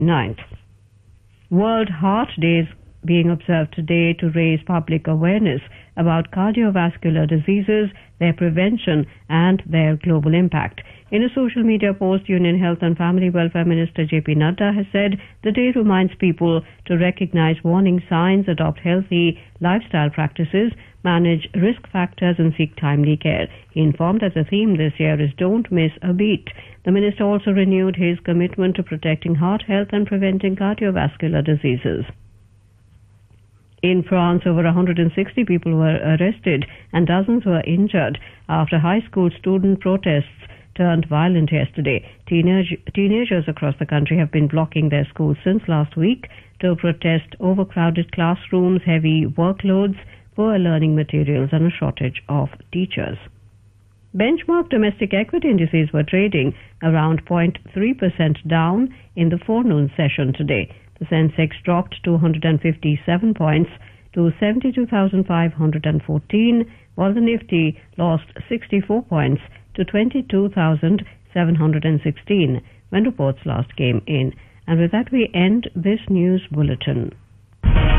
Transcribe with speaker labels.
Speaker 1: 29th. World Heart Day is being observed today to raise public awareness about cardiovascular diseases, their prevention, and their global impact. In a social media post, Union Health and Family Welfare Minister J.P. Nadda has said the day reminds people to recognize warning signs, adopt healthy lifestyle practices, manage risk factors, and seek timely care. He informed that the theme this year is Don't Miss a Beat. The minister also renewed his commitment to protecting heart health and preventing cardiovascular diseases. In France, over 160 people were arrested and dozens were injured after high school student protests turned violent yesterday. Teenagers across the country have been blocking their schools since last week to protest overcrowded classrooms, heavy workloads, poor learning materials, and a shortage of teachers. Benchmark domestic equity indices were trading around 0.3% down in the forenoon session today. The Sensex dropped 257 points to 72,514, while the Nifty lost 64 points to 22,716 when reports last came in. And with that, we end this news bulletin.